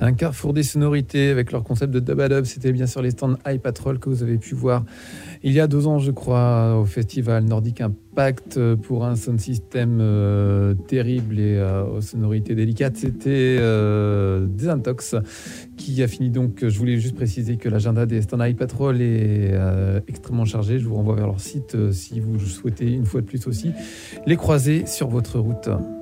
Un carrefour des sonorités avec leur concept de dub-a-dub. C'était bien sûr les stands High Patrol que vous avez pu voir il y a 2 ans, je crois, au festival Nordic Impact pour un sound system terrible et aux sonorités délicates. C'était Desintox qui a fini donc. Je voulais juste préciser que l'agenda des stands High Patrol est extrêmement chargé. Je vous renvoie vers leur site si vous souhaitez une fois de plus aussi les croiser sur votre route.